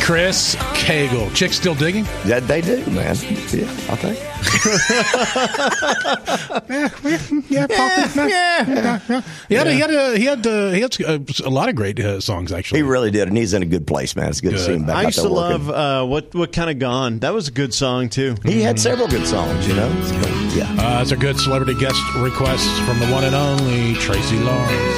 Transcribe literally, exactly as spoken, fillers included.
Chris Cagle. Chicks still digging? Yeah, they do, man. Yeah, I think. yeah, yeah, yeah, yeah, yeah, yeah. He had, yeah. he had, a, he had, a, he had a, a lot of great uh, songs, actually. He really did, and he's in a good place, man. It's good, good. to see him back I out used there to working. love uh, what what kind of Gone. That was a good song too. He had several good songs, you know. So, yeah, uh, it's a good celebrity guest request from the one and only Tracy Lawrence.